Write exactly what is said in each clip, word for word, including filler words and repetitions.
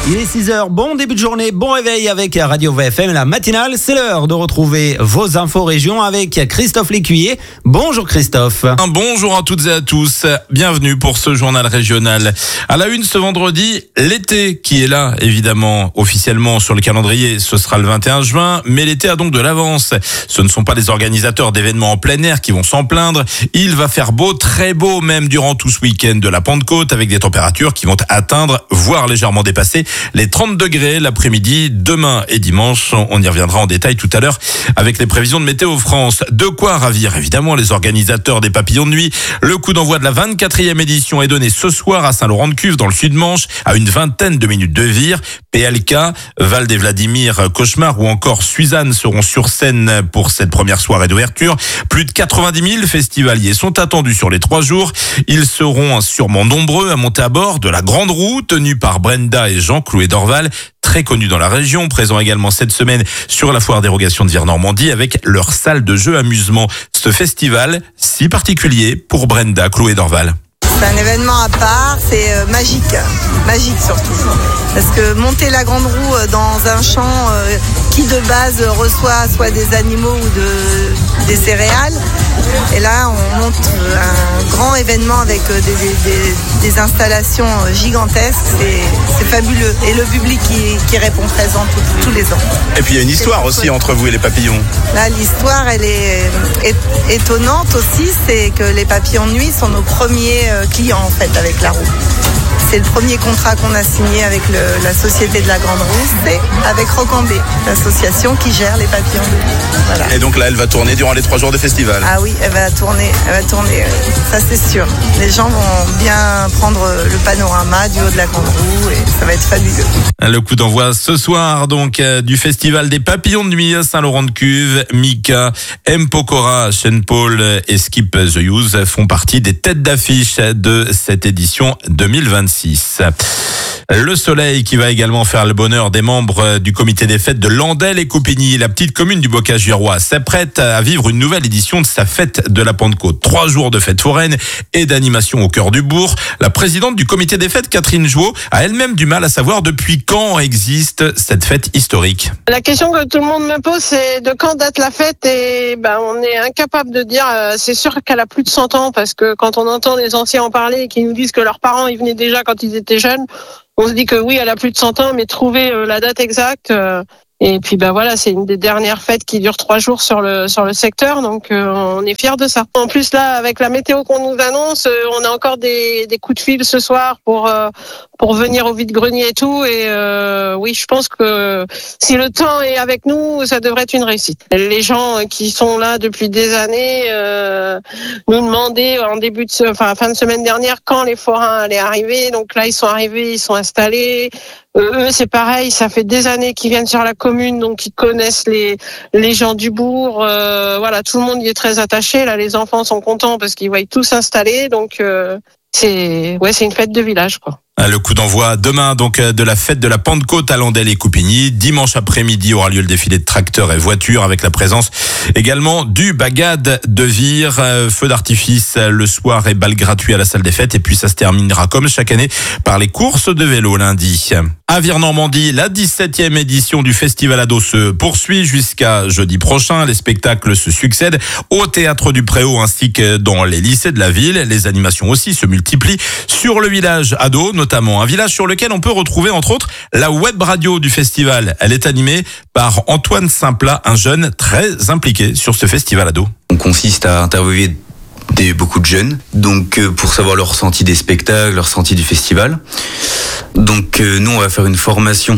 Il est six heures, bon début de journée, bon réveil avec Radio V F M, la matinale. C'est l'heure de retrouver vos infos régions avec Christophe Lécuyer. Bonjour Christophe. Un bonjour à toutes et à tous, bienvenue pour ce journal régional. À la une ce vendredi, l'été qui est là, évidemment, officiellement sur le calendrier, ce sera le vingt et un juin, mais l'été a donc de l'avance. Ce ne sont pas les organisateurs d'événements en plein air qui vont s'en plaindre. Il va faire beau, très beau même durant tout ce week-end de la Pentecôte, avec des températures qui vont atteindre, voire légèrement dépasser les trente degrés l'après-midi, demain et dimanche. On y reviendra en détail tout à l'heure avec les prévisions de Météo France. De quoi ravir évidemment les organisateurs des papillons de nuit. Le coup d'envoi de la vingt-quatrième édition est donné ce soir à Saint-Laurent-de-Cuves dans le Sud-Manche, à une vingtaine de minutes de Vire. P L K, Val des Vladimir, Cauchemar ou encore Suzanne seront sur scène pour cette première soirée d'ouverture. Plus de quatre-vingt-dix mille festivaliers sont attendus sur les trois jours. Ils seront sûrement nombreux à monter à bord de la Grande Roue tenue par Brenda et Jean Clouet d'Orval, très connus dans la région, présents également cette semaine sur la foire d'érogation de Vire-Normandie avec leur salle de jeux amusement. Ce festival si particulier pour Brenda Clouet d'Orval. C'est un événement à part, c'est euh, magique, magique surtout. Parce que monter la Grande Roue dans un champ euh, qui de base reçoit soit des animaux ou de, des céréales, et là on monte un grand événement avec euh, des, des, des installations gigantesques, c'est, c'est fabuleux. Et le public qui, qui répond présent tous, tous les ans. Et puis il y a une histoire aussi entre vous et les papillons. Là l'histoire elle est, est étonnante aussi, c'est que les papillons de nuit sont nos premiers euh, clients en fait avec la roue. C'est le premier contrat qu'on a signé avec le, la Société de la Grande Roue, c'est avec Rocambé, l'association qui gère les papillons de nuit. Voilà. Et donc là, elle va tourner durant les trois jours de festival. Ah oui, elle va tourner, elle va tourner, ça c'est sûr. Les gens vont bien prendre le panorama du haut de la Grande Roue et ça va être fabuleux. Le coup d'envoi ce soir donc du festival des papillons de nuit à Saint-Laurent-de-Cuves. Mika, M. Pokora, Shane Paul et Skip the Use font partie des têtes d'affiche de cette édition deux mille vingt-six. Le soleil qui va également faire le bonheur des membres du comité des fêtes de Landelle et Coupigny. La petite commune du Bocage-du-Roi s'apprête à vivre une nouvelle édition de sa fête de la Pentecôte. Trois jours de fête foraine et d'animation au cœur du bourg. La présidente du comité des fêtes, Catherine Jouot, a elle-même du mal à savoir depuis quand existe cette fête historique. La question que tout le monde me pose, c'est de quand date la fête, et ben on est incapable de dire. Euh, c'est sûr qu'elle a plus de cent ans, parce que quand on entend les anciens en parler et qui nous disent que leurs parents y venaient déjà quand ils étaient jeunes, on se dit que oui, elle a plus de cent ans, mais trouver euh, la date exacte. Euh, et puis ben voilà, c'est une des dernières fêtes qui dure trois jours sur le sur le secteur, donc euh, on est fiers de ça. En plus là, avec la météo qu'on nous annonce, euh, on a encore des des coups de fil ce soir pour euh, pour venir au vide-grenier et tout. Et euh, oui, je pense que si le temps est avec nous, ça devrait être une réussite. Les gens qui sont là depuis des années euh, nous demandaient en début de, enfin fin de semaine dernière quand les forains allaient arriver. Donc là, ils sont arrivés, ils sont installés. Euh, eux, c'est pareil, ça fait des années qu'ils viennent sur la commune, donc ils connaissent les les gens du bourg. Euh, voilà, tout le monde y est très attaché. Là, les enfants sont contents parce qu'ils voient tout s'installer. Donc euh, c'est ouais, c'est une fête de village, quoi. Le coup d'envoi demain donc de la fête de la Pentecôte à Landelle et Coupigny. Dimanche après-midi aura lieu le défilé de tracteurs et voitures avec la présence également du Bagad de Vire. Feu d'artifice le soir et bal gratuit à la salle des fêtes. Et puis ça se terminera comme chaque année par les courses de vélo lundi. À Vire-Normandie, la dix-septième édition du Festival Ado se poursuit jusqu'à jeudi prochain. Les spectacles se succèdent au Théâtre du Préau ainsi que dans les lycées de la ville. Les animations aussi se multiplient sur le village Ado, notamment un village sur lequel on peut retrouver entre autres la web radio du festival. Elle est animée par Antoine Saint-Plat, un jeune très impliqué sur ce festival Ado. On consiste à interviewer des, beaucoup de jeunes, donc euh, pour savoir leur ressenti des spectacles, leur ressenti du festival. Donc euh, nous on va faire une formation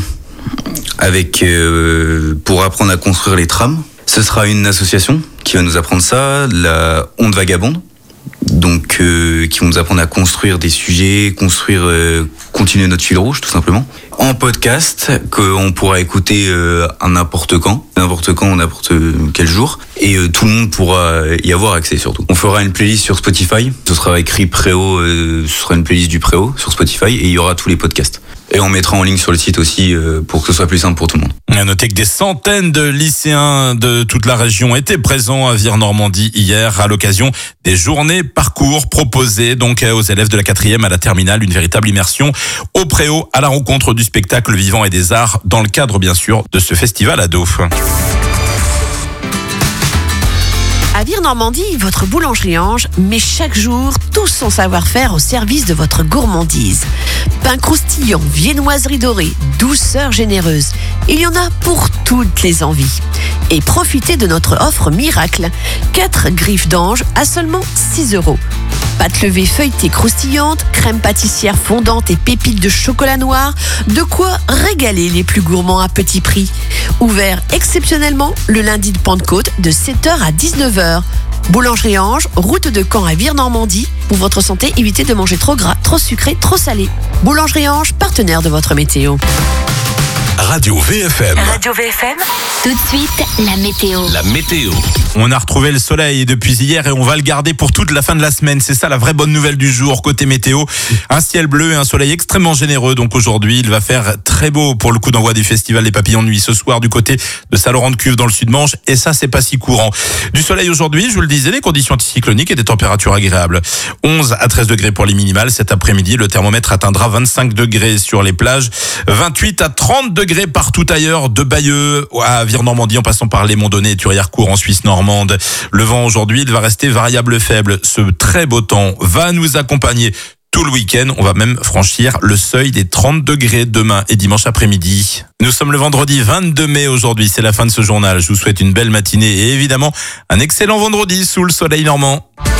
avec euh, pour apprendre à construire les trams. Ce sera une association qui va nous apprendre ça, la Onde Vagabonde. Donc euh, qui vont nous apprendre à construire des sujets, construire, euh, continuer notre fil rouge tout simplement. En podcast qu'on pourra écouter euh, à n'importe quand, n'importe quand, n'importe quel jour, et euh, tout le monde pourra y avoir accès surtout. On fera une playlist sur Spotify, ce sera écrit Préau, euh, ce sera une playlist du Préau sur Spotify et il y aura tous les podcasts. Et on mettra en ligne sur le site aussi euh, pour que ce soit plus simple pour tout le monde. À noter que des centaines de lycéens de toute la région étaient présents à Vire-Normandie hier à l'occasion des journées parcours proposées donc aux élèves de la quatrième à la terminale, une véritable immersion au Préau à la rencontre du spectacle vivant et des arts dans le cadre bien sûr de ce festival ado. À Vire-Normandie, votre boulangerie Ange met chaque jour tout son savoir-faire au service de votre gourmandise. Pain croustillant, viennoiserie dorée, douceur généreuse. Il y en a pour toutes les envies. Et profitez de notre offre miracle. quatre griffes d'ange à seulement six euros. Pâte levée feuilletée croustillante, crème pâtissière fondante et pépites de chocolat noir. De quoi régaler les plus gourmands à petit prix. Ouvert exceptionnellement le lundi de Pentecôte de sept heures à dix-neuf heures. Boulangerie Ange, route de Caen à Vire-Normandie. Pour votre santé, évitez de manger trop gras, trop sucré, trop salé. Boulangerie Ange, partenaire de votre météo. Radio V F M. Radio V F M. Tout de suite, la météo. La météo. On a retrouvé le soleil depuis hier et on va le garder pour toute la fin de la semaine. C'est ça la vraie bonne nouvelle du jour côté météo. Un ciel bleu et un soleil extrêmement généreux. Donc aujourd'hui, il va faire très beau pour le coup d'envoi du festival des papillons de nuit ce soir du côté de Saint-Laurent-de-Cuve dans le Sud-Manche. Et ça, c'est pas si courant. Du soleil aujourd'hui, je vous le disais, les conditions anticycloniques et des températures agréables. onze à treize degrés pour les minimales. Cet après-midi, le thermomètre atteindra vingt-cinq degrés sur les plages, vingt-huit à trente degrés partout ailleurs, de Bayeux à Vire-Normandie en passant par les Monts-Donnais et Turières-Court en Suisse normande. Le vent aujourd'hui, il va rester variable faible. Ce très beau temps va nous accompagner tout le week-end. On va même franchir le seuil des trente degrés demain et dimanche après-midi. Nous sommes le vendredi vingt-deux mai aujourd'hui. C'est la fin de ce journal. Je vous souhaite une belle matinée et évidemment un excellent vendredi sous le soleil normand.